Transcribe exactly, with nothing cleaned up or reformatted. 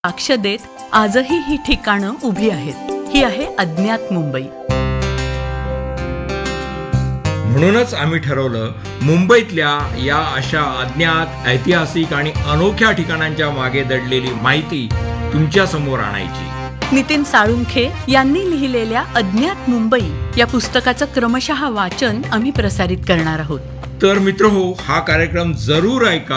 साक्ष देत आजही ही ठिकाणं उभी आहेत. ही आहे अज्ञात मुंबई. म्हणूनच आम्ही ठरवलं मुंबईतल्या या अशा अज्ञात, ऐतिहासिक आणि अनोख्या ठिकाणांच्या मागे दडलेली माहिती तुमच्या समोर आणायची. नितीन साळुंखे यांनी लिहिलेल्या अज्ञात मुंबई या पुस्तकाचं क्रमशः वाचन आम्ही प्रसारित करणार आहोत. तर मित्रहो, हा कार्यक्रम जरूर ऐका.